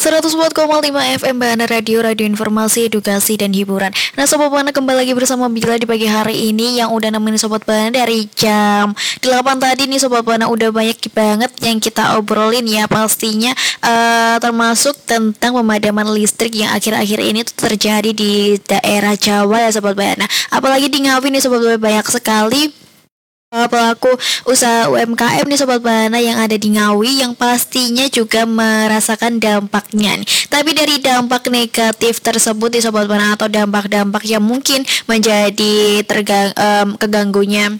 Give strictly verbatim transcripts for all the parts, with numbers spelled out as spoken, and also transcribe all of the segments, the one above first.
seratus empat koma lima F M Bahana Radio, radio informasi, edukasi, dan hiburan. Nah Sobat Bahana, kembali lagi bersama Bila di pagi hari ini yang udah nemenin Sobat Bahana dari jam delapan tadi nih Sobat Bahana. Udah banyak banget yang kita obrolin ya pastinya, uh, termasuk tentang pemadaman listrik yang akhir-akhir ini tuh terjadi di daerah Jawa ya Sobat Bahana. Apalagi di Ngawi nih Sobat Bahana, banyak sekali Uh, pelaku usaha U M K M nih Sobat Bahana yang ada di Ngawi yang pastinya juga merasakan dampaknya nih. Tapi dari dampak negatif tersebut nih Sobat Bahana, atau dampak-dampak yang mungkin menjadi tergang, um, keganggunya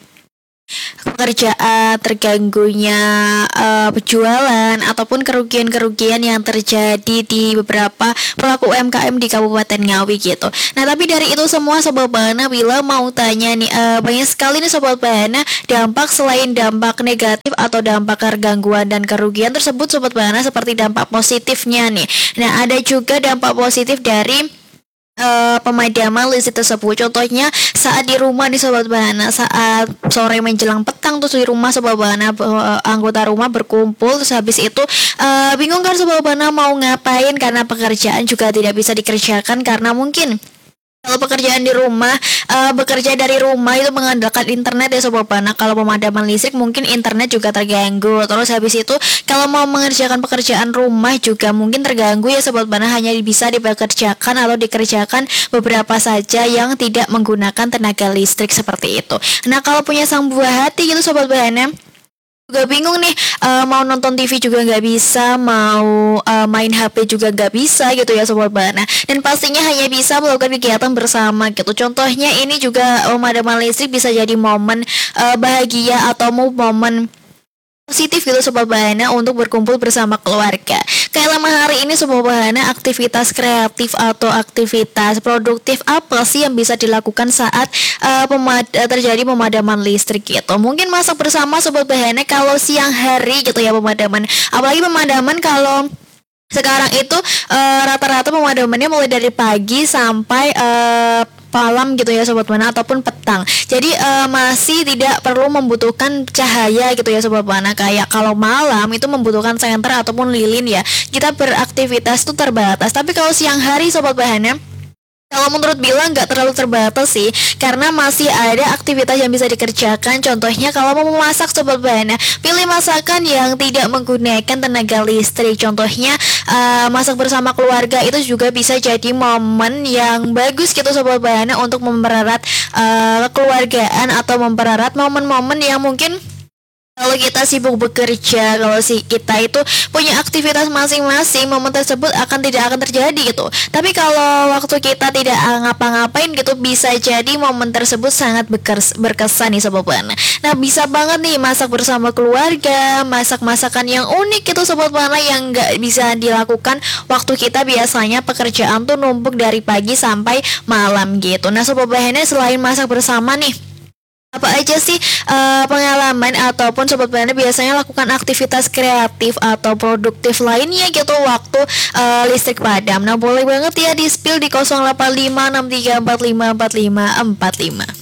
pekerjaan, terganggunya uh, penjualan ataupun kerugian-kerugian yang terjadi di beberapa pelaku U M K M di Kabupaten Ngawi gitu. Nah tapi dari itu semua Sobat Bahana, Bila mau tanya nih, uh, banyak sekali nih Sobat Bahana dampak selain dampak negatif atau dampak gangguan dan kerugian tersebut Sobat Bahana, seperti dampak positifnya nih. Nah ada juga dampak positif dari Uh, pemadaman listrik tersebut. Contohnya saat di rumah nih Sobat Bahana, saat sore menjelang petang tuh di rumah Sobat Bahana, uh, anggota rumah berkumpul, terus habis itu uh, bingung kan Sobat Bahana mau ngapain karena pekerjaan juga tidak bisa dikerjakan karena mungkin kalau pekerjaan di rumah, uh, bekerja dari rumah itu mengandalkan internet ya Sobat Bahana. Kalau pemadaman listrik mungkin internet juga terganggu. Terus habis itu kalau mau mengerjakan pekerjaan rumah juga mungkin terganggu ya Sobat Bahana. Hanya bisa dipekerjakan atau dikerjakan beberapa saja yang tidak menggunakan tenaga listrik seperti itu. Nah kalau punya sang buah hati gitu Sobat Bahana, juga bingung nih, uh, mau nonton T V juga nggak bisa, mau uh, main H P juga nggak bisa gitu ya Sobat Bahana. Dan pastinya hanya bisa melakukan kegiatan bersama gitu. Contohnya ini juga pemadaman listrik bisa jadi momen uh, bahagia atau momen positif gitu Sobat Bahana untuk berkumpul bersama keluarga. Kayak lama hari ini Sobat Bahana, aktivitas kreatif atau aktivitas produktif apa sih yang bisa dilakukan saat uh, pemad- terjadi pemadaman listrik gitu. Mungkin masak bersama Sobat Bahana kalau siang hari gitu ya pemadaman. Apalagi pemadaman kalau sekarang itu uh, rata-rata pemadamannya mulai dari pagi sampai uh, malam gitu ya Sobat Bahana, ataupun petang. Jadi uh, masih tidak perlu membutuhkan cahaya gitu ya Sobat Bahana. Kayak kalau malam itu membutuhkan senter ataupun lilin ya, kita beraktivitas tuh terbatas. Tapi kalau siang hari Sobat Bahana, kalau menurut Bila nggak terlalu terbatas sih, karena masih ada aktivitas yang bisa dikerjakan. Contohnya kalau mau memasak Sobat Bahana, pilih masakan yang tidak menggunakan tenaga listrik. Contohnya uh, masak bersama keluarga itu juga bisa jadi momen yang bagus gitu Sobat Bahana untuk mempererat uh, kekeluargaan atau mempererat momen-momen yang mungkin kalau kita sibuk bekerja, kalau si kita itu punya aktivitas masing-masing, momen tersebut akan tidak akan terjadi gitu. Tapi kalau waktu kita tidak ngapa-ngapain gitu, bisa jadi momen tersebut sangat bekers- berkesan nih Sobat Bahana. Nah bisa banget nih masak bersama keluarga, masak-masakan yang unik gitu Sobat Bahana, yang nggak bisa dilakukan waktu kita biasanya pekerjaan tuh numpuk dari pagi sampai malam gitu. Nah Sobat Bahana, selain masak bersama nih, apa aja sih uh, pengalaman ataupun Sobat Bahana biasanya lakukan aktivitas kreatif atau produktif lainnya gitu waktu uh, listrik padam? Nah boleh banget ya di spill di nol delapan lima enam tiga empat lima empat lima empat lima.